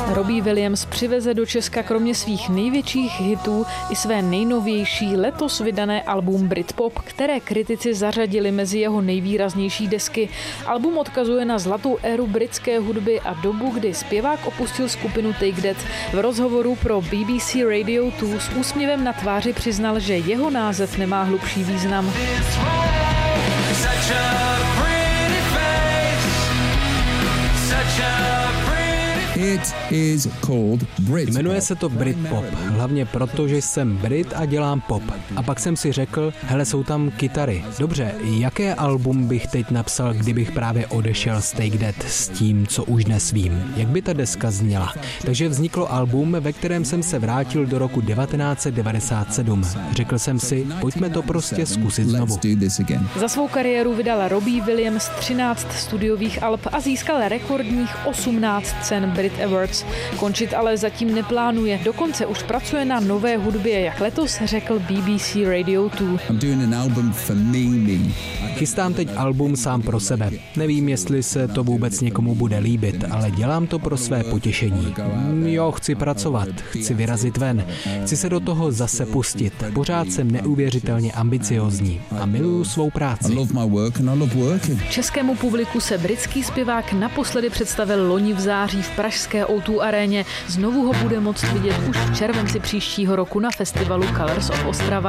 Robbie Williams přiveze do Česka kromě svých největších hitů i své nejnovější letos vydané album Britpop, které kritici zařadili mezi jeho nejvýraznější desky. Album odkazuje na zlatou éru britské hudby a dobu, kdy zpěvák opustil skupinu Take That. V rozhovoru pro BBC Radio 2 s úsměvem na tváři přiznal, že jeho název nemá hlubší význam. Jmenuje se to Britpop, hlavně proto, že jsem Brit a dělám pop. A pak jsem si řekl, hele, jsou tam kytary. Dobře, jaké album bych teď napsal, kdybych právě odešel z Take That s tím, co už dnes vím? Jak by ta deska zněla? Takže vzniklo album, ve kterém jsem se vrátil do roku 1997. Řekl jsem si, pojďme to prostě zkusit znovu. Za svou kariéru vydal Robbie Williams 13 studiových alb a získal rekordních 18 cen Brit Awards. Končit ale zatím neplánuje, dokonce už pracuje na nové hudbě, jak letos řekl BBC Radio 2. Chystám teď album sám pro sebe. Nevím, jestli se to vůbec někomu bude líbit, ale dělám to pro své potěšení. Jo, chci pracovat, chci vyrazit ven, chci se do toho zase pustit. Pořád jsem neuvěřitelně ambiciozní a miluju svou práci. Českému publiku se britský zpěvák naposledy představil loni v září v pražské O2 aréně. Znovu ho bude moct vidět už v červenci příštího roku na festivalu Colors of Ostrava.